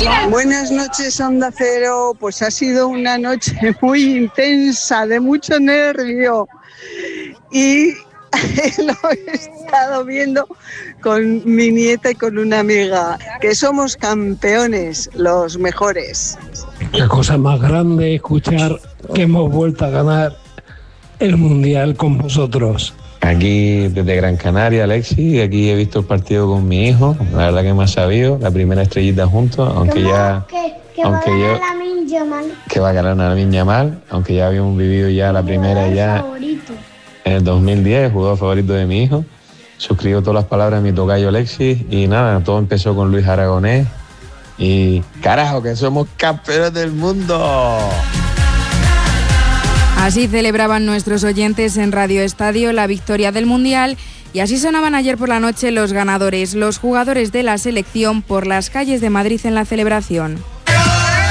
Buenas noches, Onda Cero. Pues ha sido una noche muy intensa, de mucho nervio. Y lo he estado viendo con mi nieta y con una amiga, que somos campeones, los mejores. La cosa más grande es escuchar que hemos vuelto a ganar el Mundial con vosotros. Aquí desde Gran Canaria, Alexis, aquí he visto el partido con mi hijo, la verdad que me ha sabido, la primera estrellita juntos, aunque ya... Que va a ganar Lamine Yamal. Que va a ganar Lamine Yamal, aunque ya habíamos vivido ya la primera ya Favorito. en el 2010, el jugador favorito de mi hijo. Suscribo todas las palabras de mi tocayo Alexis y nada, todo empezó con Luis Aragonés y carajo que somos campeones del mundo. Así celebraban nuestros oyentes en Radio Estadio la victoria del Mundial y así sonaban ayer por la noche los ganadores, los jugadores de la selección por las calles de Madrid en la celebración.